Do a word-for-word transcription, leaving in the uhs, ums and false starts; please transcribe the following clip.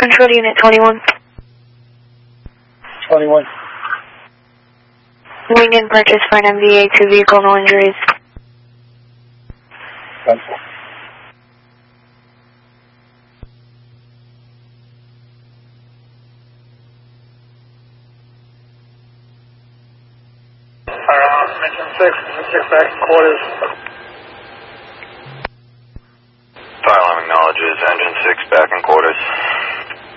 Control Unit twenty-one. twenty-one. Wing and purchase for an M V A to vehicle, no injuries. Cancel. Alright, mention six, six back in quarters. Fire alarm acknowledges engine six back in quarters.